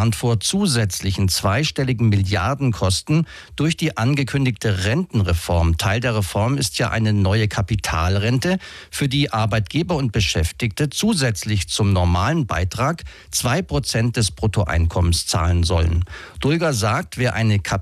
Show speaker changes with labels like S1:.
S1: warnt vor zusätzlichen zweistelligen Milliardenkosten durch die angekündigte Rentenreform. Teil der Reform ist ja eine neue Kapitalrente, für die Arbeitgeber und Beschäftigte zusätzlich zum normalen Beitrag 2% des Bruttoeinkommens zahlen sollen. Dulger sagt, wer eine